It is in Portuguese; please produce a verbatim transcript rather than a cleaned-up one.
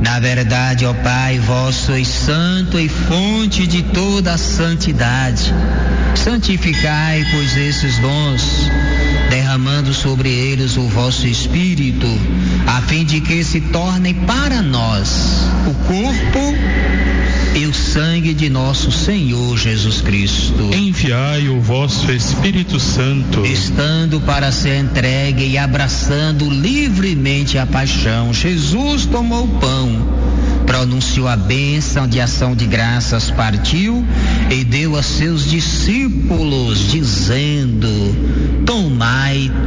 Na verdade, ó Pai, vós sois santo e fonte de toda a santidade. Santificai, pois, esses dons, derramando sobre eles o vosso Espírito, a fim de que se tornem para nós o corpo e o sangue de nosso Senhor Jesus Cristo. Enviai o vosso Espírito Santo, estando para ser entregue e abraçando livremente a paixão, Jesus tomou o pão, pronunciou a bênção de ação de graças, partiu e deu a seus discípulos, dizendo: tomai